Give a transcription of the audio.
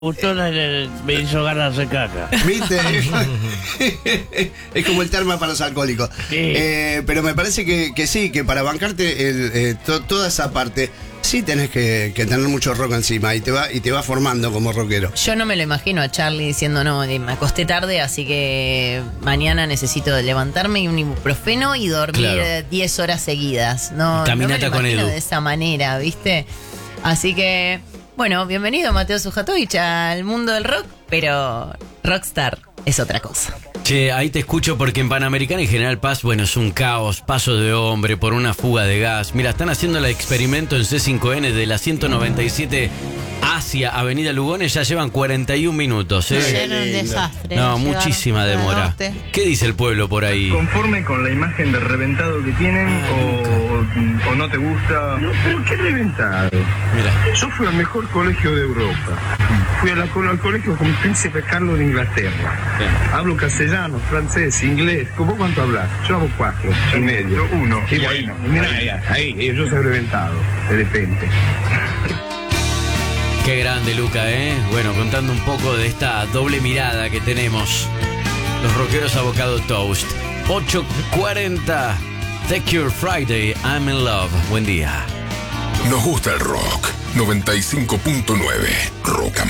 Gustó, me hizo ganas de caca. ¿Viste? Es como el terma para los alcohólicos. Sí. Pero me parece que sí, que para bancarte toda esa parte, sí tenés que tener mucho rock encima y te va formando como rockero. Yo no me lo imagino a Charlie diciendo, no, me acosté tarde, así que mañana necesito levantarme y un ibuprofeno y dormir Claro. 10 horas seguidas. No, Caminata no me lo con imagino Edu. de esa manera, ¿viste? Así que, bueno, bienvenido Mateo Sujatovich al mundo del rock, pero rockstar es otra cosa. Che, ahí te escucho porque en Panamericana y General Paz, bueno, es un caos, paso de hombre por una fuga de gas. Mira, están haciendo el experimento en C5N de la 197 hacia Avenida Lugones, ya llevan 41 minutos, ¿eh? Era un desastre. No, Llegaron muchísima del demora. norte. ¿Qué dice el pueblo por ahí? ¿Conforme con la imagen de reventado que tienen o no te gusta? No, pero qué reventado. Mira, Yo fui al mejor colegio de Europa. Fui al colegio con Príncipe Carlos de Inglaterra. Hablo castellano, francés, inglés. ¿Vos cuánto hablas? Yo hablo 4 y medio. Yo 1. Y bueno, mira, ahí, yo soy reventado, de repente. qué grande Luca, ¿eh? Bueno, contando un poco de esta doble mirada que tenemos. Los rockeros Avocado Toast. 8:40. The Cure Friday, I'm in love. Buen día. Nos gusta el rock. 95.9 Rock